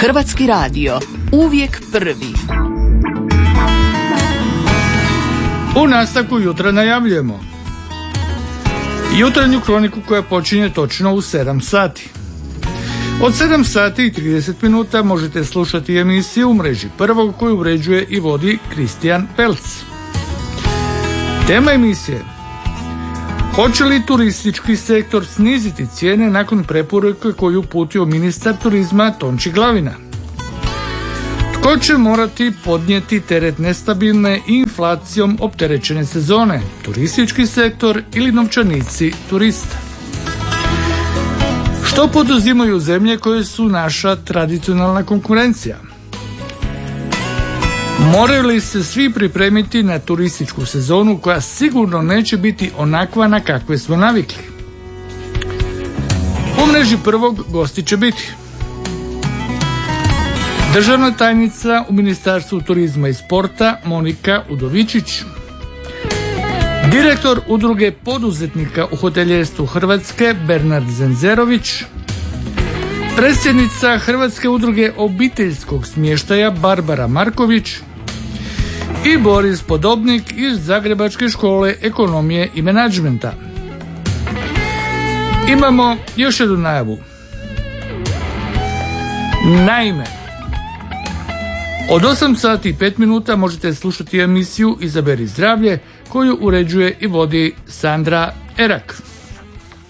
Hrvatski radio, uvijek prvi. U nastavku jutra najavljujemo jutarnju kroniku koja počinje točno u 7 sati. Od 7 sati i 30 minuta možete slušati emisiju u mreži prvog koju uređuje i vodi Kristijan Pelc. Tema emisije: hoće li turistički sektor sniziti cijene nakon preporuke koju uputio ministar turizma Tonči Glavina? Tko će morati podnijeti teret nestabilne i inflacijom opterećene sezone, turistički sektor ili novčanici turista? Što poduzimaju zemlje koje su naša tradicionalna konkurencija? Moraju li se svi pripremiti na turističku sezonu koja sigurno neće biti onakva na kakve smo navikli? U mreži prvog gosti će biti državna tajnica u Ministarstvu turizma i sporta Monika Udovičić, direktor Udruge poduzetnika u hoteljerstvu Hrvatske Bernard Zenzerović, predsjednica Hrvatske udruge obiteljskog smještaja Barbara Marković i Boris Podobnik iz Zagrebačke škole ekonomije i menadžmenta. Imamo još jednu najavu. Naime, od 8 sati i 5 minuta možete slušati emisiju Izaberi zdravlje koju uređuje i vodi Sandra Erak.